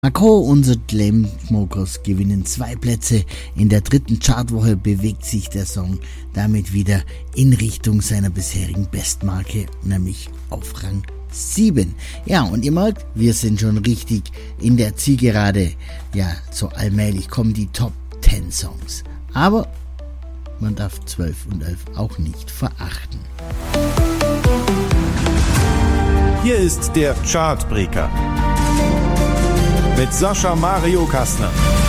Macron und The Chainsmokers gewinnen 2 Plätze. In der 3. Chartwoche bewegt sich der Song damit wieder in Richtung seiner bisherigen Bestmarke, nämlich auf Rang 7. Ja, und ihr merkt, wir sind schon richtig in der Zielgerade. Ja, so allmählich kommen die Top 10 Songs. Aber man darf 12 und 11 auch nicht verachten. Hier ist der Chartbreaker mit Sascha Mario Kastner.